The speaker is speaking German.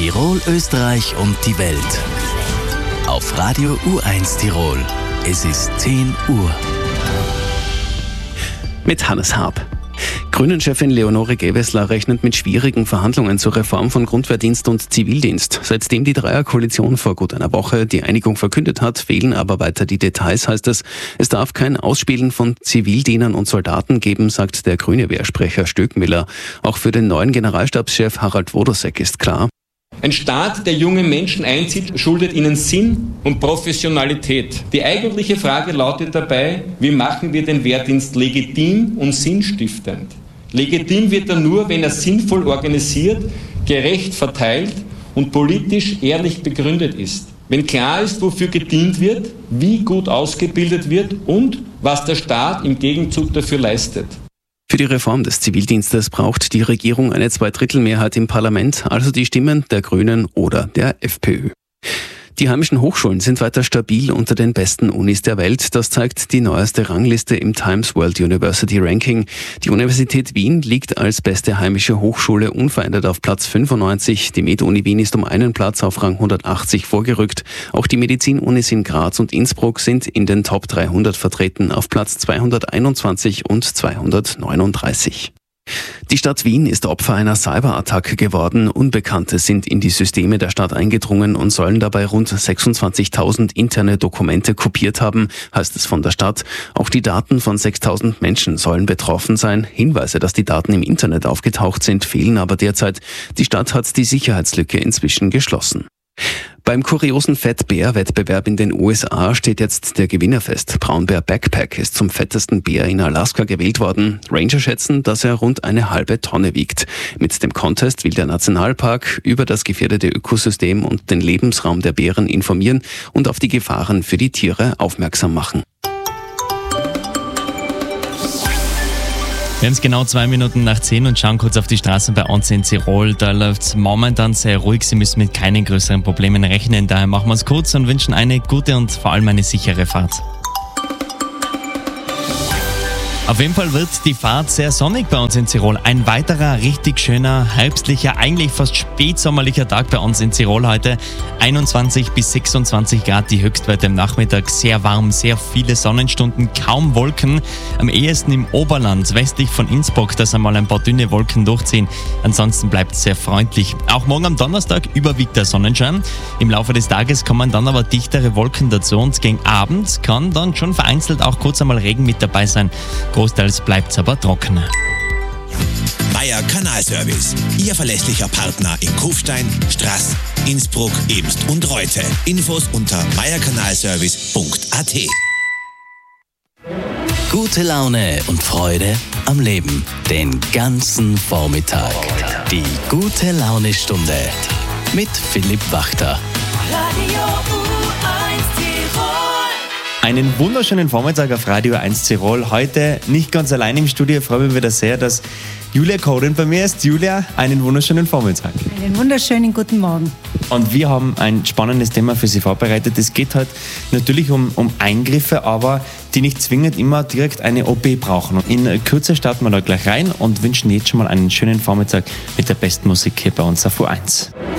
Tirol, Österreich und die Welt. Auf Radio U1 Tirol. Es ist 10 Uhr. Mit Hannes Haab. Grünen-Chefin Leonore Gewessler rechnet mit schwierigen Verhandlungen zur Reform von Grundwehrdienst und Zivildienst. Seitdem die Dreierkoalition vor gut einer Woche die Einigung verkündet hat, fehlen aber weiter die Details, heißt es. Es darf kein Ausspielen von Zivildienern und Soldaten geben, sagt der grüne Wehrsprecher Stöckmiller. Auch für den neuen Generalstabschef Harald Wodosek ist klar: Ein Staat, der junge Menschen einzieht, schuldet ihnen Sinn und Professionalität. Die eigentliche Frage lautet dabei: Wie machen wir den Wehrdienst legitim und sinnstiftend? Legitim wird er nur, wenn er sinnvoll organisiert, gerecht verteilt und politisch ehrlich begründet ist. Wenn klar ist, wofür gedient wird, wie gut ausgebildet wird und was der Staat im Gegenzug dafür leistet. Für die Reform des Zivildienstes braucht die Regierung eine Zweidrittelmehrheit im Parlament, also die Stimmen der Grünen oder der FPÖ. Die heimischen Hochschulen sind weiter stabil unter den besten Unis der Welt. Das zeigt die neueste Rangliste im Times World University Ranking. Die Universität Wien liegt als beste heimische Hochschule unverändert auf Platz 95. Die Med-Uni Wien ist um einen Platz auf Rang 180 vorgerückt. Auch die Medizin-Unis in Graz und Innsbruck sind in den Top 300 vertreten auf Platz 221 und 239. Die Stadt Wien ist Opfer einer Cyberattacke geworden. Unbekannte sind in die Systeme der Stadt eingedrungen und sollen dabei rund 26.000 interne Dokumente kopiert haben, heißt es von der Stadt. Auch die Daten von 6.000 Menschen sollen betroffen sein. Hinweise, dass die Daten im Internet aufgetaucht sind, fehlen aber derzeit. Die Stadt hat die Sicherheitslücke inzwischen geschlossen. Beim kuriosen Fettbär-Wettbewerb in den USA steht jetzt der Gewinner fest. Braunbär Backpack ist zum fettesten Bär in Alaska gewählt worden. Ranger schätzen, dass er rund eine halbe Tonne wiegt. Mit dem Contest will der Nationalpark über das gefährdete Ökosystem und den Lebensraum der Bären informieren und auf die Gefahren für die Tiere aufmerksam machen. Wir haben es genau 2 Minuten nach 10 und schauen kurz auf die Straßen bei uns in Tirol. Da läuft es momentan sehr ruhig. Sie müssen mit keinen größeren Problemen rechnen. Daher machen wir es kurz und wünschen eine gute und vor allem eine sichere Fahrt. Auf jeden Fall wird die Fahrt sehr sonnig bei uns in Tirol. Ein weiterer richtig schöner, herbstlicher, eigentlich fast spätsommerlicher Tag bei uns in Tirol heute. 21 bis 26 Grad die Höchstwerte am Nachmittag. Sehr warm, sehr viele Sonnenstunden, kaum Wolken. Am ehesten im Oberland, westlich von Innsbruck, dass einmal ein paar dünne Wolken durchziehen. Ansonsten bleibt es sehr freundlich. Auch morgen am Donnerstag überwiegt der Sonnenschein. Im Laufe des Tages kommen dann aber dichtere Wolken dazu und gegen Abend kann dann schon vereinzelt auch kurz einmal Regen mit dabei sein. Großteils bleibt es aber trockener. Meier Kanalservice, Ihr verlässlicher Partner in Kufstein, Straß, Innsbruck, Ebst und Reute. Infos unter meierkanalservice.at. Gute Laune und Freude am Leben. Den ganzen Vormittag. Die Gute-Laune-Stunde mit Philipp Wachter. Radio U1 Tirol. Einen wunderschönen Vormittag auf Radio 1 Tirol. Heute nicht ganz allein im Studio. Ich freue mich wieder sehr, dass Julia Korin bei mir ist. Julia, einen wunderschönen Vormittag. Einen wunderschönen guten Morgen. Und wir haben ein spannendes Thema für Sie vorbereitet. Es geht halt natürlich um Eingriffe, aber die nicht zwingend immer direkt eine OP brauchen. Und in Kürze starten wir da gleich rein und wünschen jetzt schon mal einen schönen Vormittag mit der besten Musik hier bei uns auf U1.